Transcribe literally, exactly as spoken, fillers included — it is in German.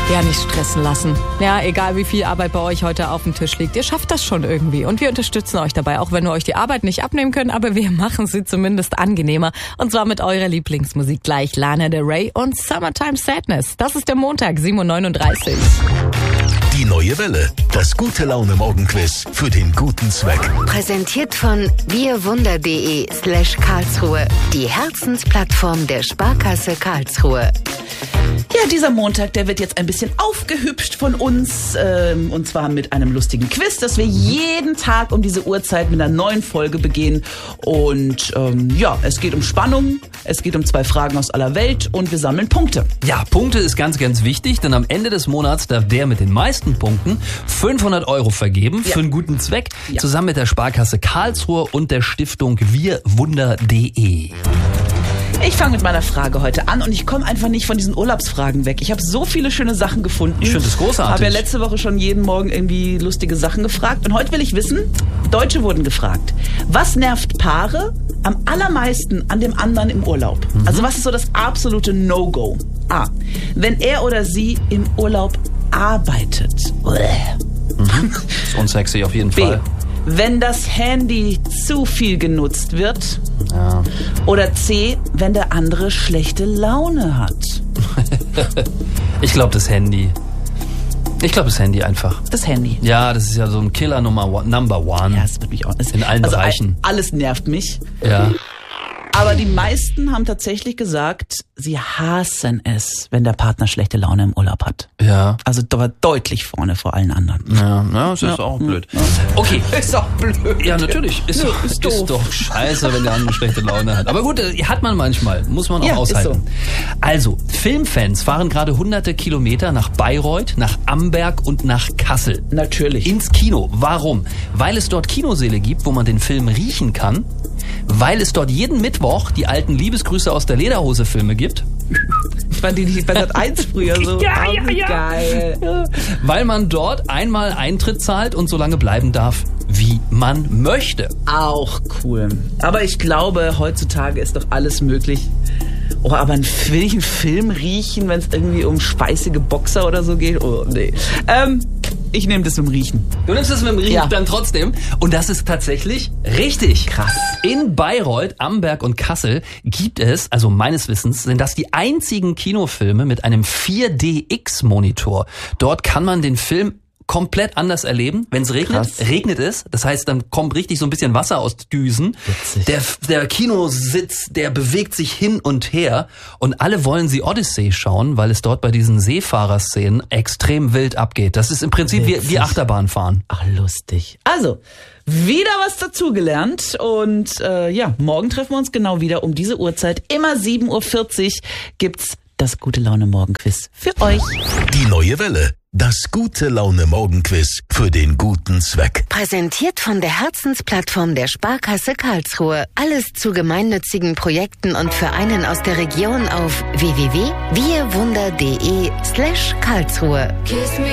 Ja, nicht stressen lassen. Ja, egal wie viel Arbeit bei euch heute auf dem Tisch liegt, ihr schafft das schon irgendwie. Und wir unterstützen euch dabei, auch wenn wir euch die Arbeit nicht abnehmen können, aber wir machen sie zumindest angenehmer. Und zwar mit eurer Lieblingsmusik gleich. Lana Del Rey und Summertime Sadness. Das ist der Montag, sieben Uhr neununddreißig. Die neue Welle, das gute Laune-Morgenquiz für den guten Zweck. Präsentiert von wirwunder.de slash Karlsruhe, die Herzensplattform der Sparkasse Karlsruhe. Ja, dieser Montag, der wird jetzt ein bisschen aufgehübscht von uns, ähm, und zwar mit einem lustigen Quiz, das wir jeden Tag um diese Uhrzeit mit einer neuen Folge begehen. Und ähm, ja, es geht um Spannung, es geht um zwei Fragen aus aller Welt und wir sammeln Punkte. Ja, Punkte ist ganz, ganz wichtig, denn am Ende des Monats darf der mit den meisten Punkten fünfhundert Euro vergeben Ja. für einen guten Zweck, Ja. zusammen mit der Sparkasse Karlsruhe und der Stiftung wirwunder.de. Ich fange mit meiner Frage heute an und ich komme einfach nicht von diesen Urlaubsfragen weg. Ich habe so viele schöne Sachen gefunden. Ich finde es großartig. Habe ja letzte Woche schon jeden Morgen irgendwie lustige Sachen gefragt. Und heute will ich wissen, Deutsche wurden gefragt, was nervt Paare am allermeisten an dem anderen im Urlaub? Mhm. Also was ist so das absolute No-Go? A. Wenn er oder sie im Urlaub arbeitet. Mhm. Ist unsexy auf jeden B. Fall. Wenn das Handy zu viel genutzt wird. Ja. Oder C. Wenn der andere schlechte Laune hat. Ich glaube das Handy. Ich glaube das Handy einfach. Das Handy. Ja, das ist ja so ein Killer Nummer one, Number One. Ja, das wird mich auch. Es, In allen also Bereichen. Alles nervt mich. Ja. Aber die meisten haben tatsächlich gesagt, sie hassen es, wenn der Partner schlechte Laune im Urlaub hat. Ja. Also da deutlich vorne vor allen anderen. Ja, ja, das ist Ja. auch blöd. Okay. Ist doch blöd. Ja, natürlich. Ist, Nö, doch, ist ist, doof. doch scheiße, wenn der andere schlechte Laune hat. Aber gut, äh, hat man manchmal. Muss man auch Ja, ist aushalten. so. Also, Filmfans fahren gerade hunderte Kilometer nach Bayreuth, nach Amberg und nach Kassel. Natürlich. Ins Kino. Warum? Weil es dort Kinosäle gibt, wo man den Film riechen kann. Weil es dort jeden Mittwoch die alten Liebesgrüße aus der Lederhose-Filme gibt. Ich fand die nicht bei Sat eins früher so. Ja, oh, ja, wie ja. geil. Ja, weil man dort einmal Eintritt zahlt und so lange bleiben darf, wie man möchte. Auch cool. Aber ich glaube, heutzutage ist doch alles möglich. Oh, aber einen, will ich einen Film riechen, wenn es irgendwie um speisige Boxer oder so geht? Oh, nee. Ähm, ich nehme das mit dem Riechen. Du nimmst es mit dem Riechen Ja. dann trotzdem. Und das ist tatsächlich richtig. Krass. In Bayreuth, Amberg und Kassel gibt es, also meines Wissens, sind das die einzigen Kinofilme mit einem vier D X Monitor. Dort kann man den Film komplett anders erleben. Wenn es regnet, Krass. regnet es. Das heißt, dann kommt richtig so ein bisschen Wasser aus Düsen. Witzig. Der, der Kinositz, der bewegt sich hin und her. Und alle wollen sie Odyssey schauen, weil es dort bei diesen Seefahrerszenen extrem wild abgeht. Das ist im Prinzip wie, Witzig. wie Achterbahn fahren. Ach, lustig. Also, wieder was dazugelernt. Und äh, ja, morgen treffen wir uns genau wieder um diese Uhrzeit. Immer sieben Uhr vierzig gibt's das gute Laune Morgenquiz für euch. Die neue Welle, das gute Laune-Morgenquiz für den guten Zweck. Präsentiert von der Herzensplattform der Sparkasse Karlsruhe. Alles zu gemeinnützigen Projekten und Vereinen aus der Region auf w w w punkt wirwunder punkt de slash Karlsruhe.